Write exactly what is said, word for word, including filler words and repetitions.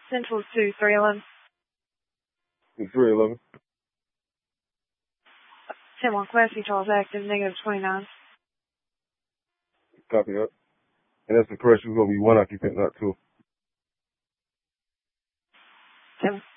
Central two, three eleven. three eleven. ten one, Classy Charles active, negative twenty-nine. Copy that. And that's the correction. It's going to be one occupant, not two. ten